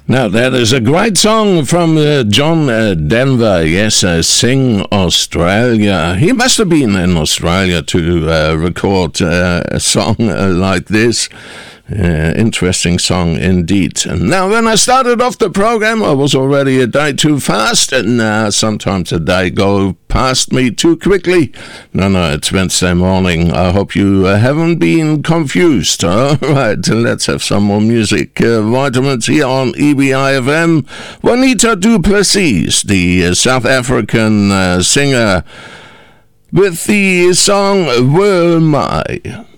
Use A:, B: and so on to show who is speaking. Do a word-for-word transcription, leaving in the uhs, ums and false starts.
A: Now, that is a great song from uh, John uh, Denver. Yes, uh, Sing Australia. He must have been in Australia to uh, record uh, a song uh, like this. Uh, interesting song indeed. And now, when I started off the program, I was already a day too fast, and uh, sometimes a day go past me too quickly. No, no, it's Wednesday morning. I hope you uh, haven't been confused. All right, let's have some more music. Uh, vitamins here on E B I F M. Juanita du Plessis, the uh, South African uh, singer, with the song Where Am I?